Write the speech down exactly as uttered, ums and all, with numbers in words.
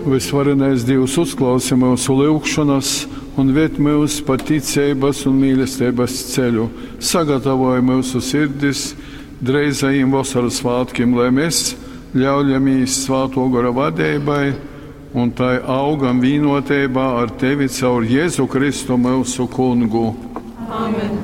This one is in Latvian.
Visvarenais Dievs, uzklausi mūsu lūgšanas un ved mūs pa ticības un mīlestības ceļu. Sagatavoja mūsu sirdis dreizajiem vasaras svētkiem, lai mēs ļaujamies Svēto gara vadībai un tai augam vienotībā ar Tevi caur Jēzu Kristu mūsu Kungu. Amen.